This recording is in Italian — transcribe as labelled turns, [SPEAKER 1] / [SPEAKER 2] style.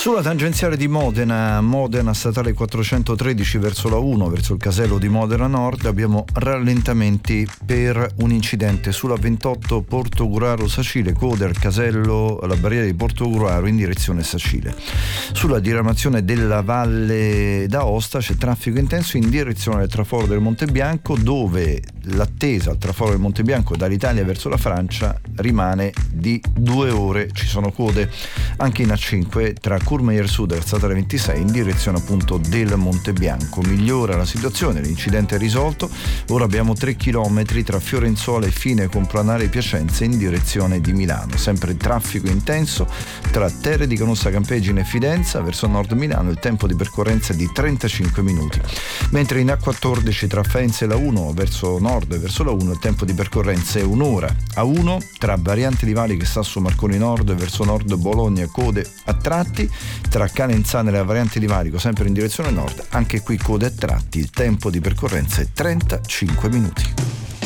[SPEAKER 1] Sulla tangenziale di Modena statale 413 verso la 1, verso il casello di Modena Nord, abbiamo rallentamenti per un incidente sulla 28 Portogruaro Sacile, coda al casello, la barriera di Portogruaro in direzione Sacile. Sulla diramazione della Valle d'Aosta c'è traffico intenso in direzione del traforo del Monte Bianco, dove l'attesa al traforo del Monte Bianco dall'Italia verso la Francia rimane di 2 ore. Ci sono code anche in A5 tra Courmayeur Sud e statale 26 in direzione appunto del Monte Bianco. Migliora la situazione, l'incidente è risolto. Ora abbiamo 3 chilometri tra Fiorenzuola e Fine Complanare Piacenza in direzione di Milano. Sempre traffico intenso tra Terre di Canossa Campegine e Fidenza verso nord Milano, il tempo di percorrenza è di 35 minuti. Mentre in A14 tra Faenza e la 1 verso nord e verso la 1 il tempo di percorrenza è un'ora. A1 tra Variante Livali che sta su Marconi Nord e verso nord Bologna, code a tratti. Tra Canenzano e la Variante Livarico sempre in direzione nord, anche qui code a tratti, il tempo di percorrenza è 35 minuti.